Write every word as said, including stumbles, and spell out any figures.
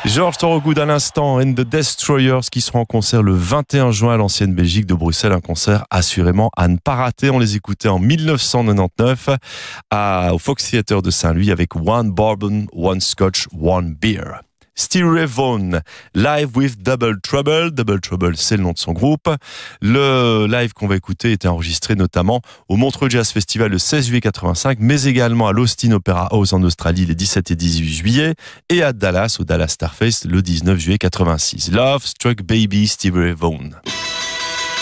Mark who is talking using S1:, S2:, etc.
S1: Georges Thorogood à l'instant, and the Destroyers qui seront en concert le vingt et un juin à l'Ancienne Belgique de Bruxelles. Un concert assurément à ne pas rater. On les écoutait en dix-neuf cent quatre-vingt-dix-neuf à, au Fox Theatre de Saint-Louis avec One Bourbon, One Scotch, One Beer. Stevie Ray Vaughan, live with Double Trouble. Double Trouble, c'est le nom de son groupe. Le live qu'on va écouter était enregistré notamment au Montreux Jazz Festival le seize juillet quatre-vingt-cinq, mais également à l'Austin Opera House en Australie les dix-sept et dix-huit juillet, et à Dallas, au Dallas Starfest, le dix-neuf juillet quatre-vingt-six. Love Struck Baby, Stevie Ray Vaughan.